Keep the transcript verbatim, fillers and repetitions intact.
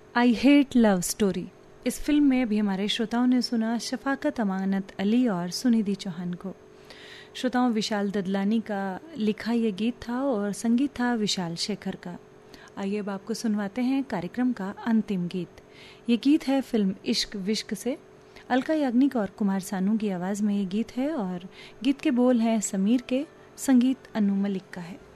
I hate love story. इस film में अभी हमारे श्रोताओं ने सुना शफाकत अमानत अली और सुनिधि चौहान को। श्रोताओं, विशाल ददलानी का लिखा ये गीत था और संगीत था विशाल शेखर का। आइए अब आपको सुनवाते हैं कार्यक्रम का अंतिम गीत। ये गीत है फिल्म इश्क विश्क से। अलका याग्निक और कुमार सानू की आवाज़ में ये गीत है और गीत के बोल हैं समीर के, संगीत अनु मलिक का है।